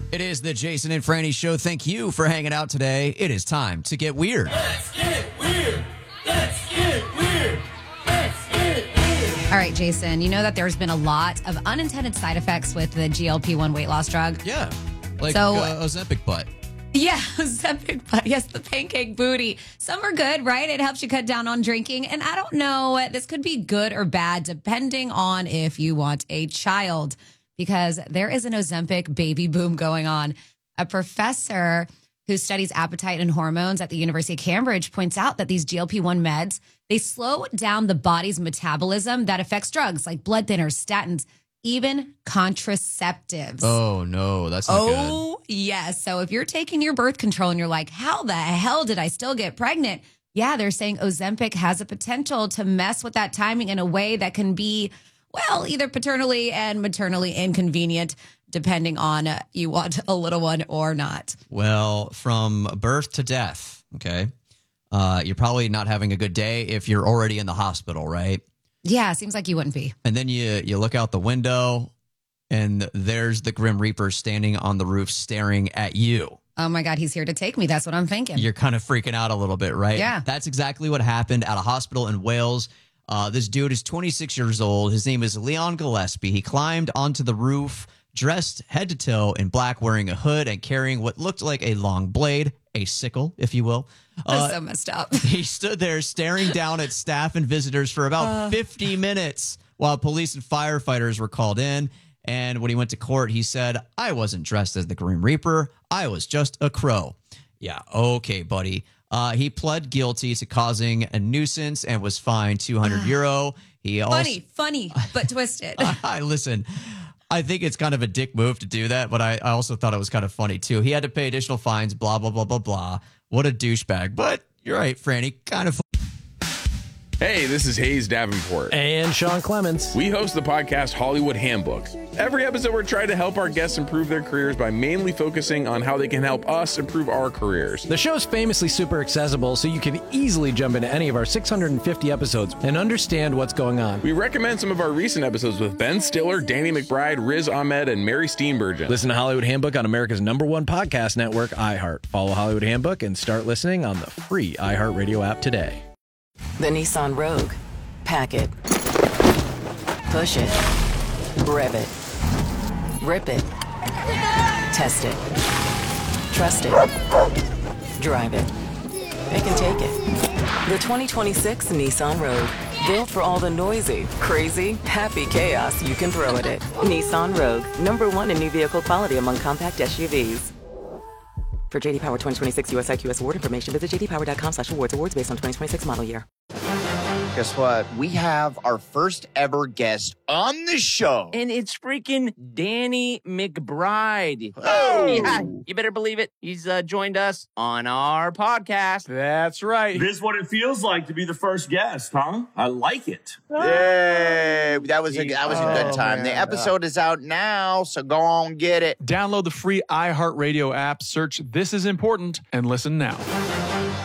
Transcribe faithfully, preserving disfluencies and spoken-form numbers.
It is the Jason and Franny Show. Thank you for hanging out today. It is time to get weird. Let's get weird. Let's get weird. Let's get weird. All right, Jason, you know that there's been a lot of unintended side effects with the G L P one weight loss drug. Yeah, like So- uh, Ozempic butt. Yeah, Ozempic, but yes, the pancake booty. Some are good, right? It helps you cut down on drinking. And I don't know, this could be good or bad depending on if you want a child, because there is an Ozempic baby boom going on. A professor who studies appetite and hormones at the University of Cambridge points out that these G L P one meds, they slow down the body's metabolism that affects drugs like blood thinners, statins, even contraceptives. Oh, no, that's not good. Oh, yes. So if you're taking your birth control and you're like, how the hell did I still get pregnant? Yeah, they're saying Ozempic has a potential to mess with that timing in a way that can be, well, either paternally and maternally inconvenient, depending on uh, you want a little one or not. Well, from birth to death, okay, uh, you're probably not having a good day if you're already in the hospital, right? Yeah, seems like you wouldn't be. And then you you look out the window, and there's the Grim Reaper standing on the roof staring at you. Oh, my God, he's here to take me. That's what I'm thinking. You're kind of freaking out a little bit, right? Yeah. That's exactly what happened at a hospital in Wales. Uh, this dude is twenty-six years old. His name is Leon Gillespie. He climbed onto the roof, dressed head to toe in black, wearing a hood and carrying what looked like a long blade, a sickle, if you will. That's Uh, so messed up. He stood there staring down at staff and visitors for about Uh. fifty minutes while police and firefighters were called in. And when he went to court, he said, I wasn't dressed as the Grim Reaper. I was just a crow. Yeah, okay, buddy. Uh, he pled guilty to causing a nuisance and was fined two hundred euro. He also, Funny, funny, but twisted. I listen. I think it's kind of a dick move to do that, but I, I also thought it was kind of funny too. He had to pay additional fines, blah, blah, blah, blah, blah. What a douchebag. But you're right, Franny, kind of. Hey, this is Hayes Davenport. And Sean Clemens. We host the podcast Hollywood Handbook. Every episode, we're trying to help our guests improve their careers by mainly focusing on how they can help us improve our careers. The show's famously super accessible, so you can easily jump into any of our six hundred fifty episodes and understand what's going on. We recommend some of our recent episodes with Ben Stiller, Danny McBride, Riz Ahmed, and Mary Steenburgen. Listen to Hollywood Handbook on America's number one podcast network, iHeart. Follow Hollywood Handbook and start listening on the free iHeartRadio app today. The Nissan Rogue. Pack it. Push it. Rev it. Rip it. Test it. Trust it. Drive it. It can take it. The twenty twenty-six Nissan Rogue. Built for all the noisy, crazy, happy chaos you can throw at it. Nissan Rogue. Number one in new vehicle quality among compact S U Vs. For J D Power twenty twenty-six U S I Q S award information, visit j d power dot com slash awards. Awards based on twenty twenty-six model year. Guess what? We have our first ever guest on the show. And it's freaking Danny McBride. Oh! Yeah, you better believe it. He's uh, joined us on our podcast. That's right. This is what it feels like to be the first guest, huh? I like it. Yay! That was a that was a good Oh, time. The man. episode is out now, so go on get it. Download the free iHeartRadio app, search This Is Important, and listen now.